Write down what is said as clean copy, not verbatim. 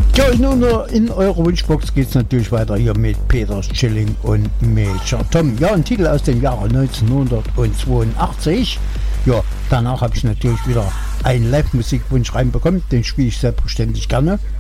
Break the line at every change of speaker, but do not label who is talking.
Ja, in eurer Wunschbox geht es natürlich weiter hier mit Peter Schilling und Major Tom. Ja, ein Titel aus dem Jahre 1982. Ja, danach habe ich natürlich wieder einen Live-Musikwunsch reinbekommen, den spiele ich selbstverständlich gerne.